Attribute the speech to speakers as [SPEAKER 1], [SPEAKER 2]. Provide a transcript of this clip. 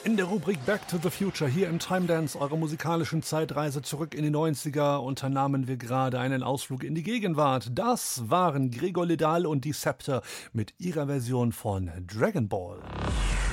[SPEAKER 1] In der Rubrik Back to the Future hier im Time Dance, eurer musikalischen Zeitreise zurück in die 90er, unternahmen wir gerade einen Ausflug in die Gegenwart. Das waren Gregor Ledal und die Scepter mit ihrer Version von Dragon Ball.